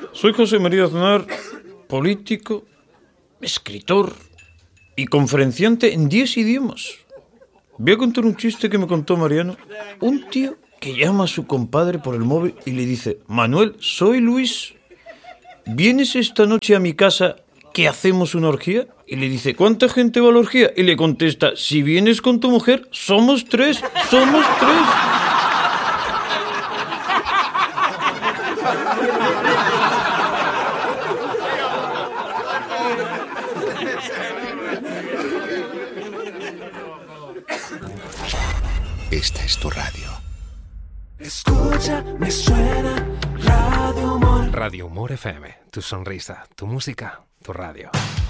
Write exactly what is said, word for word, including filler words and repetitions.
Soy José María Aznar, político, escritor y conferenciante en diez idiomas. Voy a contar un chiste que me contó Mariano. Un tío que llama a su compadre por el móvil y le dice: Manuel, soy Luis. ¿Vienes esta noche a mi casa que hacemos una orgía? Y le dice: ¿cuánta gente va a la orgía? Y le contesta: si vienes con tu mujer, somos tres, somos tres. Esta es tu radio. Escucha, me suena Radio Humor. Radio Humor F M, tu sonrisa, tu música, tu radio.